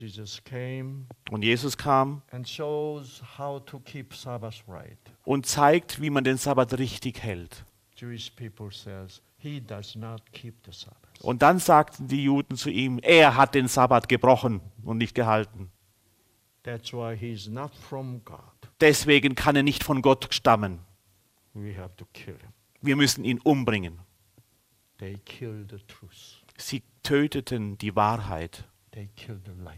Jesus came Und Jesus kam and shows how to keep Sabbath right. und zeigt, wie man den Sabbat richtig hält. Jewish people says he does not keep the Sabbath. Und dann sagten die Juden zu ihm, er hat den Sabbat gebrochen und nicht gehalten. That's why he is not from God. Deswegen kann er nicht von Gott stammen. We have to kill him. Wir müssen ihn umbringen. They killed the truth. Sie töteten die Wahrheit. They killed the life.